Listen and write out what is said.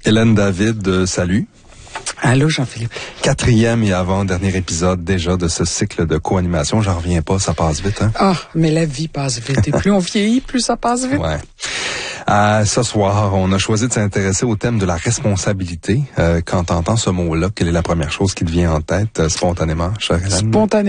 Hélène David, salut. Allô, Jean-Philippe. 4e et avant-dernier épisode déjà de ce cycle de co-animation. J'en reviens pas, ça passe vite, hein? Ah, mais la vie passe vite. Et plus on vieillit, plus ça passe vite. Ouais. Ce soir, on a choisi de s'intéresser au thème de la responsabilité. Quand t'entends ce mot-là, quelle est la première chose qui te vient en tête spontanément, chère Hélène? Spontanément.